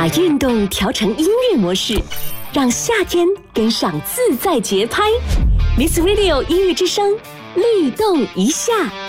把运动调成音乐模式，让夏天跟上自在节拍。Miss Radio 音乐之声，律动一下。